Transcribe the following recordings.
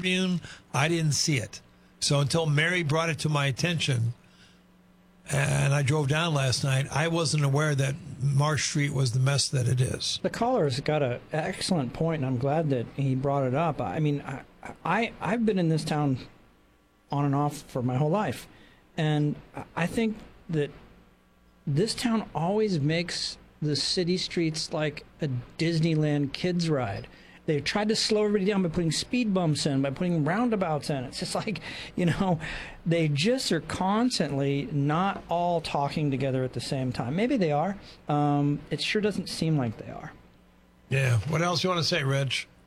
Tribune, I didn't see it. So until Mary brought it to my attention, and I drove down last night, I wasn't aware that Marsh Street was the mess that it is. The caller's got an excellent point, and I'm glad that he brought it up. I mean, I've been in this town on and off for my whole life, and I think that this town always makes the city streets like a Disneyland kids ride. They've tried to slow everybody down by putting speed bumps in, by putting roundabouts in. It's just like, they just are constantly not all talking together at the same time. Maybe they are. It sure doesn't seem like they are. Yeah. What else you want to say, Reg?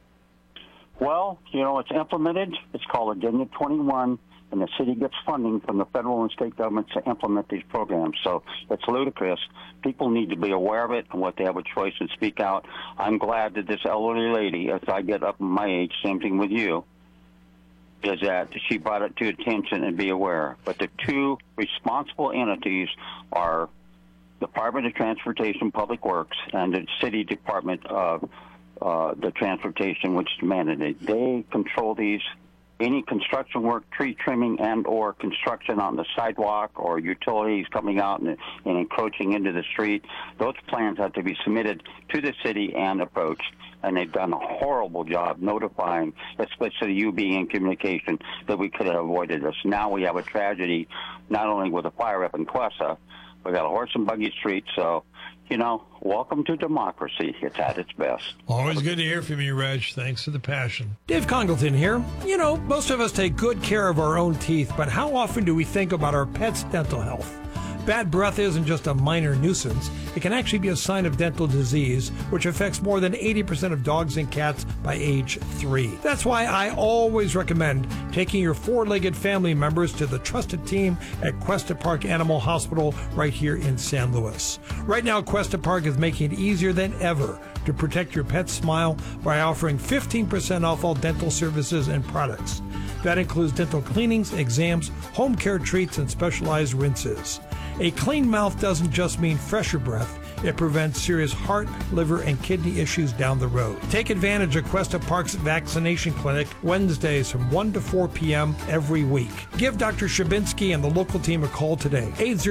Well, it's implemented. It's called Agenda 21, and the city gets funding from the federal and state governments to implement these programs. So it's ludicrous. People need to be aware of it and what they have a choice and speak out. I'm glad that this elderly lady, as I get up in my age, same thing with you, is that she brought it to attention and be aware. But the two responsible entities are Department of Transportation Public Works and the City Department of the Transportation, which is mandated. They control any construction work, tree trimming, and or construction on the sidewalk or utilities coming out and encroaching into the street. Those plans have to be submitted to the city and approached, and they've done a horrible job notifying, especially you being in communication, that we could have avoided this. Now we have a tragedy, not only with a fire up in Quessa, we got a horse and buggy street, so welcome to democracy. It's at its best. Always good to hear from you, Reg. Thanks for the passion. Dave Congleton here. Most of us take good care of our own teeth, but how often do we think about our pets' dental health? Bad breath isn't just a minor nuisance. It can actually be a sign of dental disease, which affects more than 80% of dogs and cats by age 3. That's why I always recommend taking your 4-legged family members to the trusted team at Cuesta Park Animal Hospital right here in San Luis. Right now, Cuesta Park is making it easier than ever to protect your pet's smile by offering 15% off all dental services and products. That includes dental cleanings, exams, home care treats, and specialized rinses. A clean mouth doesn't just mean fresher breath. It prevents serious heart, liver, and kidney issues down the road. Take advantage of Cuesta Park's vaccination clinic Wednesdays from 1 to 4 p.m. every week. Give Dr. Shabinsky and the local team a call today,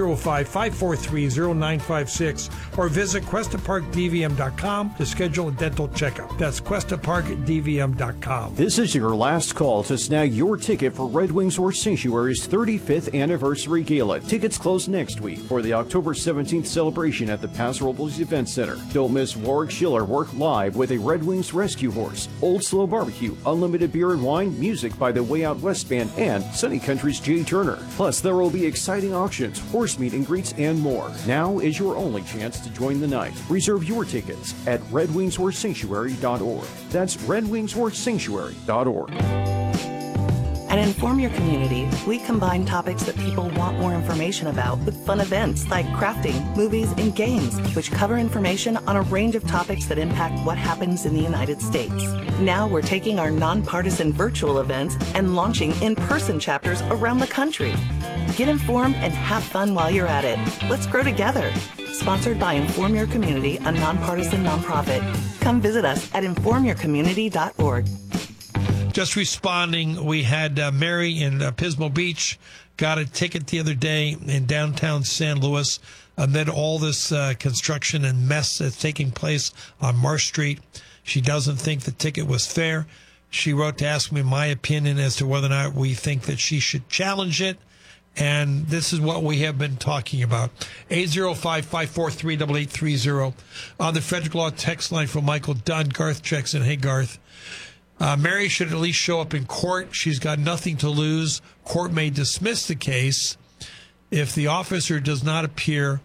805-543-0956, or visit QuestaParkDVM.com to schedule a dental checkup. That's QuestaParkDVM.com. This is your last call to snag your ticket for Red Wings Horse Sanctuary's 35th Anniversary Gala. Tickets close next week for the October 17th celebration at the Paso Robles Event Center. Don't miss Warwick Schiller work live with a Red Wings rescue horse, Old Slow Barbecue, unlimited beer and wine, music by the Way Out West Band, and Sunny Country's Jay Turner. Plus, there will be exciting auctions, horse meet and greets, and more. Now is your only chance to join the night. Reserve your tickets at redwingshorsesanctuary.org. That's redwingshorsesanctuary.org. At Inform Your Community, we combine topics that people want more information about with fun events like crafting, movies, and games, which cover information on a range of topics that impact what happens in the United States. Now we're taking our nonpartisan virtual events and launching in-person chapters around the country. Get informed and have fun while you're at it. Let's grow together. Sponsored by Inform Your Community, a nonpartisan nonprofit. Come visit us at informyourcommunity.org. Just responding, we had Mary in Pismo Beach got a ticket the other day in downtown San Luis amid all this construction and mess that's taking place on Marsh Street. She doesn't think the ticket was fair. She wrote to ask me my opinion as to whether or not we think that she should challenge it. And this is what we have been talking about. 805-543-8830. On the Frederick Law text line from Michael Dunn, Garth checks in. Hey, Garth. Mary should at least show up in court. She's got nothing to lose. Court may dismiss the case if the officer does not appear.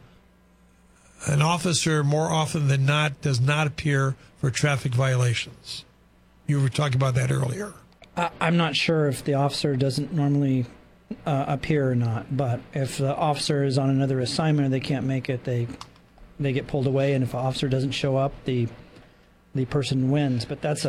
An officer, more often than not, does not appear for traffic violations. You were talking about that earlier. I'm not sure if the officer doesn't normally appear or not, but if the officer is on another assignment or they can't make it, they get pulled away, and if an officer doesn't show up, the person wins. But that's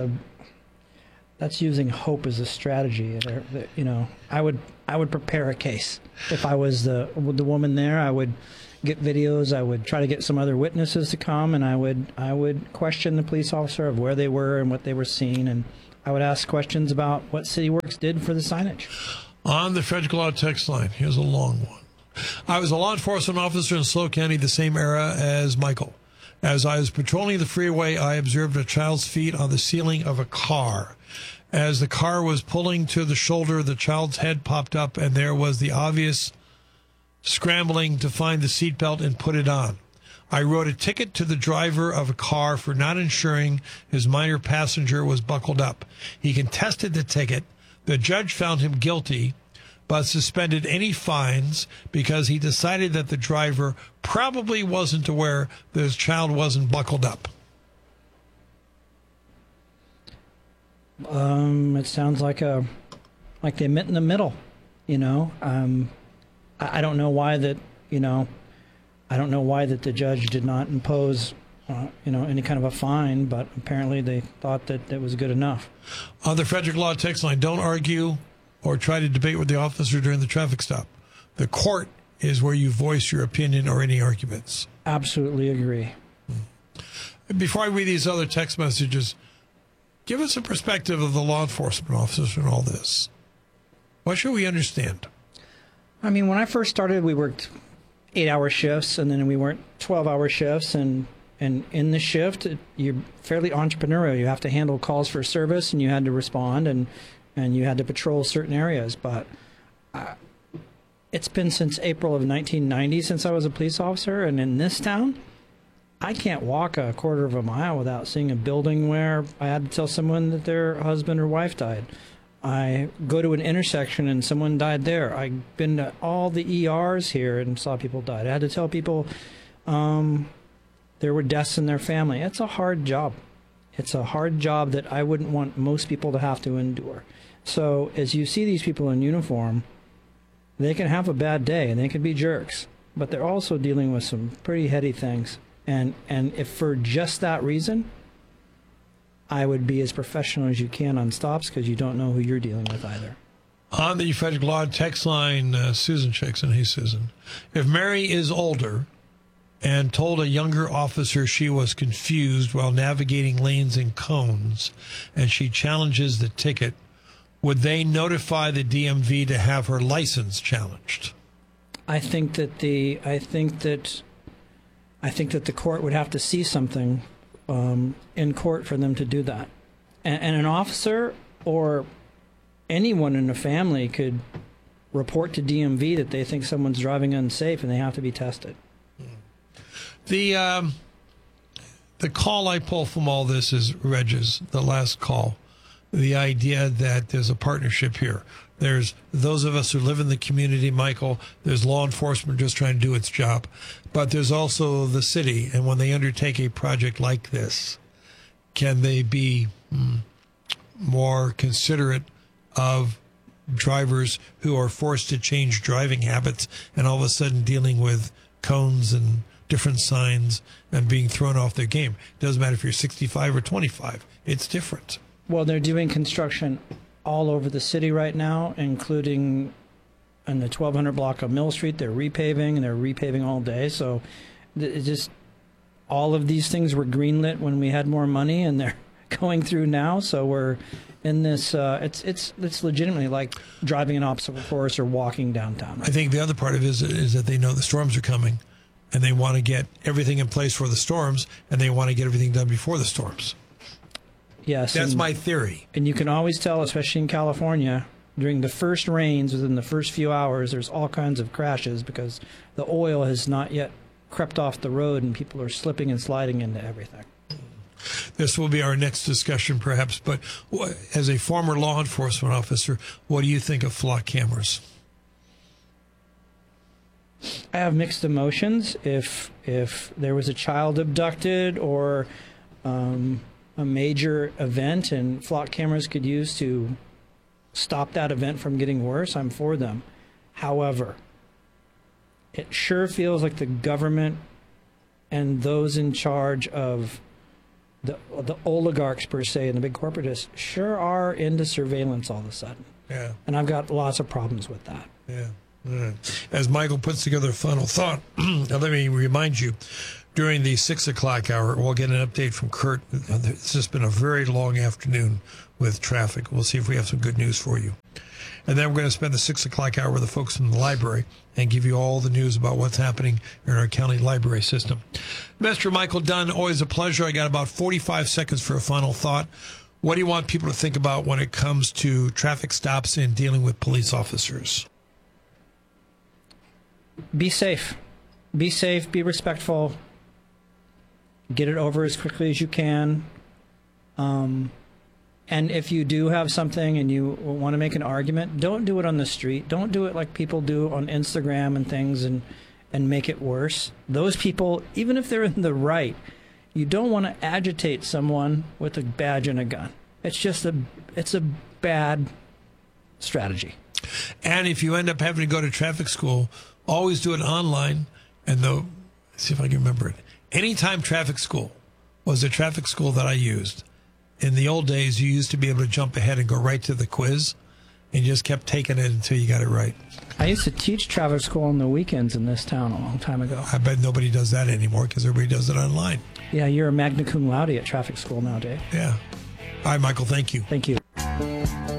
using hope as a strategy. I would prepare a case. If I was the woman there, I would get videos. I would try to get some other witnesses to come, and I would question the police officer of where they were and what they were seeing, and I would ask questions about what City Works did for the signage. On the Frederick Law text line, here's a long one. I was a law enforcement officer in SLO County the same era as Michael. As I was patrolling the freeway, I observed a child's feet on the ceiling of a car. As the car was pulling to the shoulder, the child's head popped up, and there was the obvious scrambling to find the seatbelt and put it on. I wrote a ticket to the driver of a car for not ensuring his minor passenger was buckled up. He contested the ticket. The judge found him guilty, but suspended any fines because he decided that the driver probably wasn't aware that his child wasn't buckled up. It sounds like they met in the middle, you know. I don't know why that, I don't know why that the judge did not impose, any kind of a fine, but apparently they thought that it was good enough. On the Frederick Law text line, don't argue or try to debate with the officer during the traffic stop. The court is where you voice your opinion or any arguments. Absolutely agree. Before I read these other text messages, give us a perspective of the law enforcement officer in all this. What should we understand? I mean, when I first started, we worked 8-hour shifts, and then we worked 12-hour shifts, and in the shift, you're fairly entrepreneurial. You have to handle calls for service, and you had to respond, and you had to patrol certain areas. But it's been since April of 1990 since I was a police officer, and in this town, I can't walk a quarter of a mile without seeing a building where I had to tell someone that their husband or wife died. I go to an intersection and someone died there. I've been to all the ERs here and saw people die. I had to tell people there were deaths in their family. It's a hard job. It's a hard job that I wouldn't want most people to have to endure. So as you see these people in uniform, they can have a bad day and they can be jerks, but they're also dealing with some pretty heady things. And if for just that reason, I would be as professional as you can on stops because you don't know who you're dealing with either. On the Frederick Law text line, Susan checks in. Hey, Susan. If Mary is older and told a younger officer she was confused while navigating lanes and cones, and she challenges the ticket, would they notify the DMV to have her license challenged? I think that the court would have to see something in court for them to do that. And an officer or anyone in the family could report to DMV that they think someone's driving unsafe and they have to be tested. The call I pull from all this is Reg's, the last call. The idea that there's a partnership here. There's those of us who live in the community, Michael. There's law enforcement just trying to do its job. But there's also the city. And when they undertake a project like this, can they be more considerate of drivers who are forced to change driving habits and all of a sudden dealing with cones and different signs and being thrown off their game? It doesn't matter if you're 65 or 25. It's different. Well, they're doing construction all over the city right now, including in the 1200 block of Mill Street. They're repaving, and they're repaving all day. So it just all of these things were greenlit when we had more money, and they're going through now. So we're in this. It's legitimately like driving an obstacle course or walking downtown. I think the other part of it is that they know the storms are coming, and they want to get everything in place for the storms, and they want to get everything done before the storms. Yes. That's my theory. And you can always tell, especially in California, during the first rains, within the first few hours, there's all kinds of crashes because the oil has not yet crept off the road and people are slipping and sliding into everything. This will be our next discussion, perhaps. But as a former law enforcement officer, what do you think of flock cameras? I have mixed emotions. If there was a child abducted or a major event and flock cameras could use to stop that event from getting worse, I'm for them. However, it sure feels like the government and those in charge of the oligarchs, per se, and the big corporatists sure are into surveillance all of a sudden. Yeah. And I've got lots of problems with that. Yeah. As Michael puts together a final thought, let me remind you, during the 6 o'clock hour. We'll get an update from Kurt. It's just been a very long afternoon with traffic. We'll see if we have some good news for you. And then we're going to spend the 6 o'clock hour with the folks from the library and give you all the news about what's happening in our county library system. Mr. Michael Dunn, always a pleasure. I got about 45 seconds for a final thought. What do you want people to think about when it comes to traffic stops and dealing with police officers? Be safe. Be safe. Be respectful. Get it over as quickly as you can. And if you do have something and you want to make an argument, don't do it on the street. Don't do it like people do on Instagram and things and make it worse. Those people, even if they're in the right, you don't want to agitate someone with a badge and a gun. It's a bad strategy. And if you end up having to go to traffic school, always do it online. And let's see if I can remember it. Anytime traffic school was a traffic school that I used. In the old days, you used to be able to jump ahead and go right to the quiz, and you just kept taking it until you got it right. I used to teach traffic school on the weekends in this town a long time ago. I bet nobody does that anymore because everybody does it online. Yeah, you're a magna cum laude at traffic school now, Dave. Yeah. All right, Michael, thank you. Thank you.